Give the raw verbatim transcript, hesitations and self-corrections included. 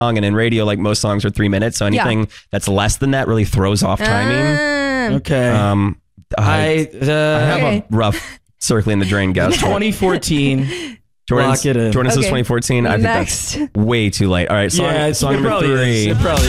And in radio, like most songs are three minutes. So anything yeah. that's less than that really throws off timing. Uh, okay. Um, I, I, uh, I have okay. a rough circling the drain guess. twenty fourteen. Jordan's, Lock it in. Jordan okay. says twenty fourteen. I Next. think that's way too late. All right. Song, yeah, song number probably three. Is. It probably